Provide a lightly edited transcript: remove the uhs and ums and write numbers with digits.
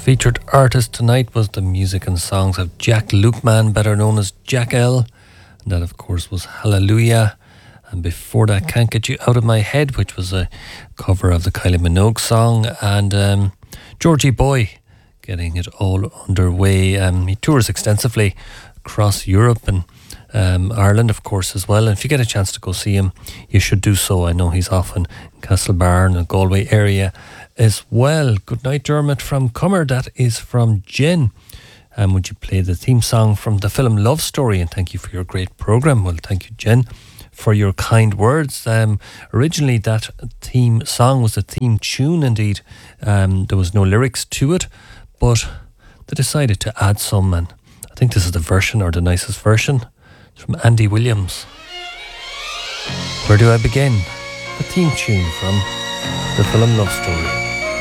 Featured artist tonight was the music and songs of Jack Lukeman, better known as Jack L. And that, of course, was Hallelujah. And before that, Can't Get You Out of My Head, which was a cover of the Kylie Minogue song. And Georgie Boy, getting it all underway. He tours extensively across Europe and Ireland, of course, as well. And if you get a chance to go see him, you should do so. I know he's often in Castlebar and Galway area as well. Good night, Dermot from Cummer. That is from Jen. Would you play the theme song from the film Love Story? And thank you for your great programme. Well, thank you, Jen, for your kind words. Originally, that theme song was a theme tune, indeed. There was no lyrics to it, but they decided to add some, and I think this is the version, or the nicest version. It's from Andy Williams. Where do I begin? The theme tune from the film Love Story.